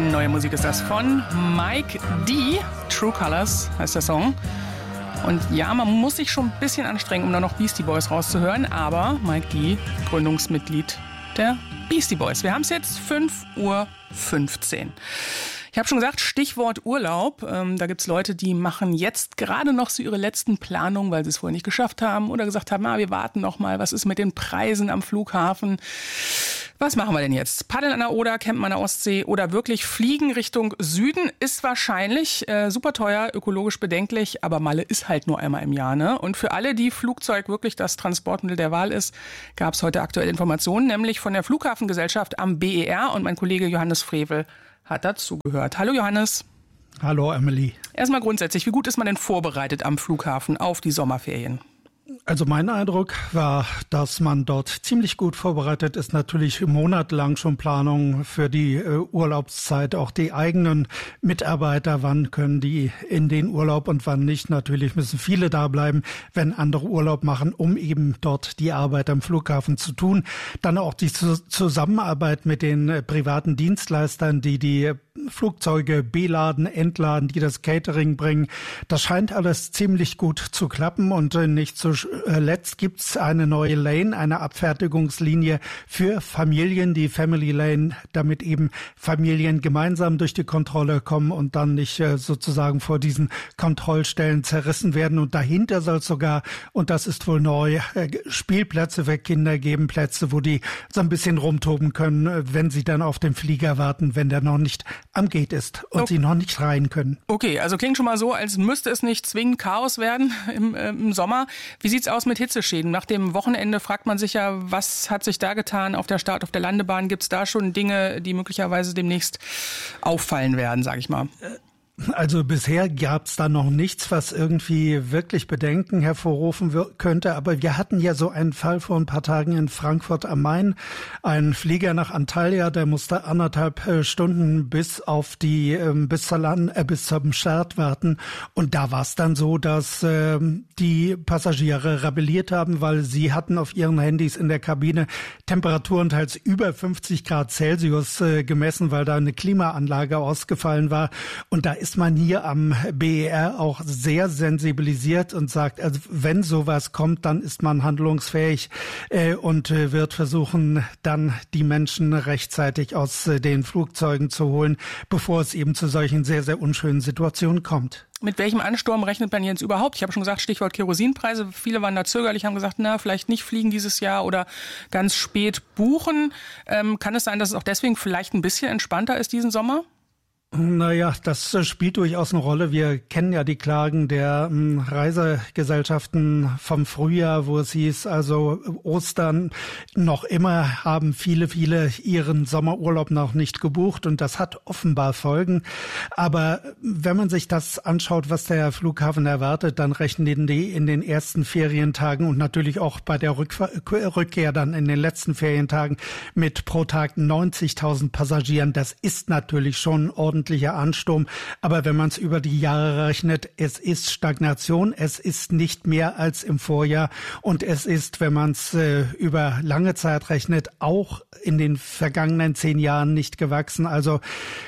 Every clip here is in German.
Neue Musik ist das von Mike D. True Colors heißt der Song. Und ja, man muss sich schon ein bisschen anstrengen, um da noch Beastie Boys rauszuhören. Aber Mike D., Gründungsmitglied der Beastie Boys. Wir haben es jetzt 5:15 Uhr. Ich habe schon gesagt, Stichwort Urlaub. Da gibt es Leute, die machen jetzt gerade noch so ihre letzten Planungen, weil sie es vorher nicht geschafft haben oder gesagt haben, wir warten noch mal, was ist mit den Preisen am Flughafen? Was machen wir denn jetzt? Paddeln an der Oder, campen an der Ostsee oder wirklich fliegen Richtung Süden ist wahrscheinlich super teuer, ökologisch bedenklich, aber Malle ist halt nur einmal im Jahr, ne? Und für alle, die Flugzeug wirklich das Transportmittel der Wahl ist, gab es heute aktuelle Informationen, nämlich von der Flughafengesellschaft am BER und mein Kollege Johannes Frevel hat dazugehört. Hallo Johannes. Hallo Emily. Erstmal grundsätzlich, wie gut ist man denn vorbereitet am Flughafen auf die Sommerferien? Also mein Eindruck war, dass man dort ziemlich gut vorbereitet ist. Natürlich monatelang schon Planung für die Urlaubszeit, auch die eigenen Mitarbeiter, wann können die in den Urlaub und wann nicht. Natürlich müssen viele da bleiben, wenn andere Urlaub machen, um eben dort die Arbeit am Flughafen zu tun. Dann auch die Zusammenarbeit mit den privaten Dienstleistern, die Flugzeuge beladen, entladen, die das Catering bringen. Das scheint alles ziemlich gut zu klappen und nicht zuletzt gibt's eine neue Lane, eine Abfertigungslinie für Familien, die Family Lane, damit eben Familien gemeinsam durch die Kontrolle kommen und dann nicht sozusagen vor diesen Kontrollstellen zerrissen werden. Und dahinter soll es sogar, und das ist wohl neu, Spielplätze für Kinder geben, Plätze, wo die so ein bisschen rumtoben können, wenn sie dann auf den Flieger warten, wenn der noch nicht am Gate ist und sie noch nicht rein können. Okay, also klingt schon mal so, als müsste es nicht zwingend Chaos werden im Sommer. Wie sieht's aus mit Hitzeschäden? Nach dem Wochenende fragt man sich ja, was hat sich da getan auf der Start, auf der Landebahn? Gibt's da schon Dinge, die möglicherweise demnächst auffallen werden, sage ich mal? Also bisher gab's da noch nichts, was irgendwie wirklich Bedenken hervorrufen könnte. Aber wir hatten ja so einen Fall vor ein paar Tagen in Frankfurt am Main. Ein Flieger nach Antalya, der musste 1,5 Stunden bis zum Start warten. Und da war's dann so, dass die Passagiere rebelliert haben, weil sie hatten auf ihren Handys in der Kabine Temperaturen teils über 50 Grad Celsius gemessen, weil da eine Klimaanlage ausgefallen war. Und da ist man hier am BER auch sehr sensibilisiert und sagt, also wenn sowas kommt, dann ist man handlungsfähig und wird versuchen, dann die Menschen rechtzeitig aus den Flugzeugen zu holen, bevor es eben zu solchen sehr, sehr unschönen Situationen kommt. Mit welchem Ansturm rechnet man jetzt überhaupt? Ich habe schon gesagt, Stichwort Kerosinpreise. Viele waren da zögerlich, haben gesagt, vielleicht nicht fliegen dieses Jahr oder ganz spät buchen. Kann es sein, dass es auch deswegen vielleicht ein bisschen entspannter ist diesen Sommer? Naja, das spielt durchaus eine Rolle. Wir kennen ja die Klagen der Reisegesellschaften vom Frühjahr, wo es hieß, also Ostern noch immer haben viele ihren Sommerurlaub noch nicht gebucht und das hat offenbar Folgen. Aber wenn man sich das anschaut, was der Flughafen erwartet, dann rechnen die in den ersten Ferientagen und natürlich auch bei der Rückkehr dann in den letzten Ferientagen mit pro Tag 90.000 Passagieren. Das ist natürlich schon ordentlicher Ansturm. Aber wenn man es über die Jahre rechnet, es ist Stagnation, es ist nicht mehr als im Vorjahr und es ist, wenn man es über lange Zeit rechnet, auch in den vergangenen 10 Jahren nicht gewachsen. Also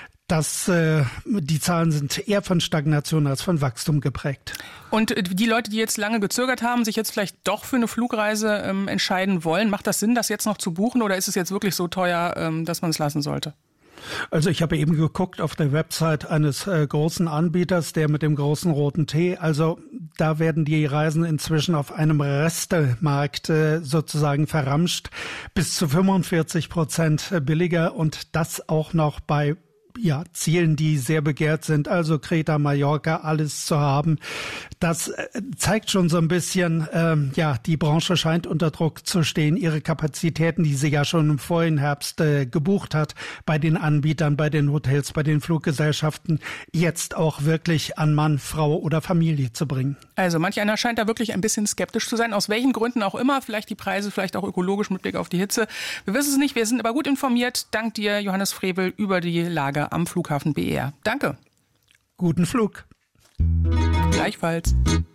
die Zahlen sind eher von Stagnation als von Wachstum geprägt. Und die Leute, die jetzt lange gezögert haben, sich jetzt vielleicht doch für eine Flugreise entscheiden wollen, macht das Sinn, das jetzt noch zu buchen oder ist es jetzt wirklich so teuer, dass man es lassen sollte? Also ich habe eben geguckt auf der Website eines großen Anbieters, der mit dem großen roten T. Also da werden die Reisen inzwischen auf einem Restemarkt sozusagen verramscht, bis zu 45% billiger und das auch noch bei Zielen, die sehr begehrt sind, also Kreta, Mallorca, alles zu haben. Das zeigt schon so ein bisschen, die Branche scheint unter Druck zu stehen. Ihre Kapazitäten, die sie ja schon im vorigen Herbst gebucht hat, bei den Anbietern, bei den Hotels, bei den Fluggesellschaften, jetzt auch wirklich an Mann, Frau oder Familie zu bringen. Also manch einer scheint da wirklich ein bisschen skeptisch zu sein, aus welchen Gründen auch immer, vielleicht die Preise, vielleicht auch ökologisch mit Blick auf die Hitze. Wir wissen es nicht, wir sind aber gut informiert. Dank dir, Johannes Frevel, über die Lage am Flughafen BER. Danke. Guten Flug. Gleichfalls.